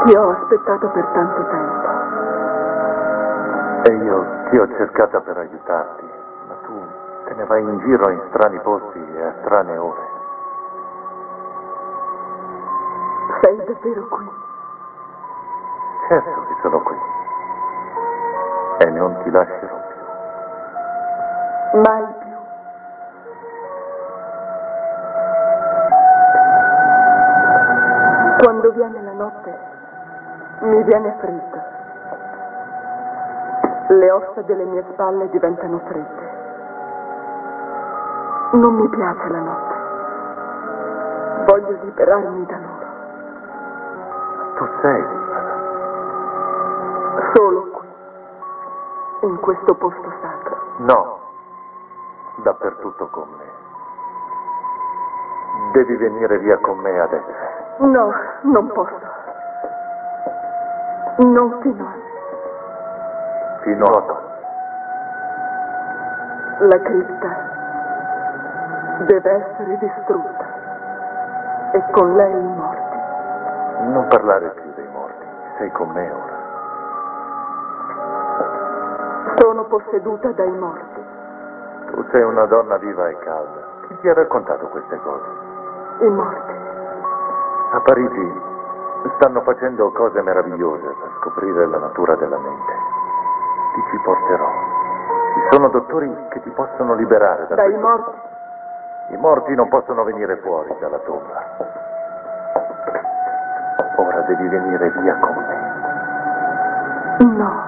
Ti ho aspettato per tanto tempo. E io ti ho cercata per aiutarti, ma tu te ne vai in giro in strani posti e a strane ore. Sei davvero qui? Certo che sono qui. E non ti lascerò più. Mai più. Quando viene la notte, mi viene freddo. Le ossa delle mie spalle diventano fredde. Non mi piace la notte. Voglio liberarmi da loro. Tu sei libera. Solo qui, in questo posto sacro. No, dappertutto con me. Devi venire via con me adesso. No, non posso. Non fino a... Fino a dopo. La cripta deve essere distrutta e con lei i morti. Non parlare più dei morti. Sei con me ora. Sono posseduta dai morti. Tu sei una donna viva e calda. Chi ti ha raccontato queste cose? I morti. A Parigi stanno facendo cose meravigliose per scoprire la natura della mente. Ti ci porterò. Ci sono dottori che ti possono liberare da Dai questo. morti? I morti non possono venire fuori dalla tomba. Ora devi venire via con me. No.